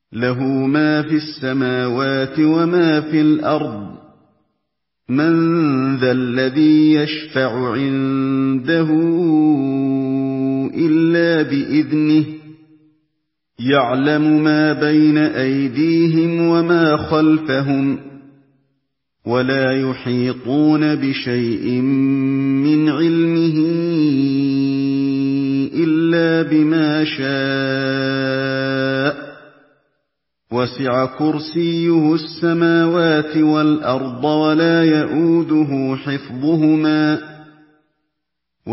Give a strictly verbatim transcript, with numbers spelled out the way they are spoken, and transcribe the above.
لَهُ مَا فِي السَّمَاوَاتِ وَمَا فِي الْأَرْضِ ۗ مَن ذَا الَّذِي يَشْفَعُ عِندَهُ إِلَّا بِإِذْنِهِ ۚ يَعْلَمُ مَا بَيْنَ أَيْدِيهِمْ وَمَا خَلْفَهُمْ ۖ وَلَا يُحِيطُونَ بِشَيْءٍ مِّنْ عِلْمِهِ إِلَّا بِمَا شَاءَ ۚ وَسِعَ كُرْسِيُّهُ السَّمَاوَاتِ وَالْأَرْضَ وَلَا يَئُودُهُ حِفْظُهُمَا